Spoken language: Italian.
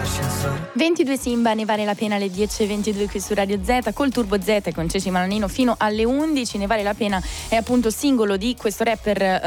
22 Simba, ne vale la pena, alle 10:22 qui su Radio Z col Turbo Z e con Ceci Malanino fino alle 11. Ne vale la pena è appunto singolo di questo rapper